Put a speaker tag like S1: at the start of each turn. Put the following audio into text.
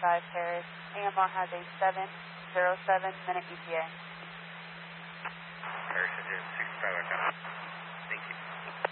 S1: Paris. AMR has a 707-minute ETA.
S2: Paris engine 65, Thank you.